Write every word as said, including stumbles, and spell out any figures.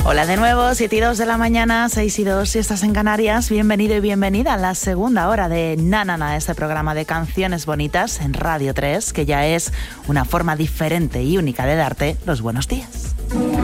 Hola de nuevo, siete y dos de la mañana, seis y dos si estás en Canarias. Bienvenido y bienvenida a la segunda hora de Na Na Na, este programa de canciones bonitas en Radio tres, que ya es una forma diferente y única de darte los buenos días.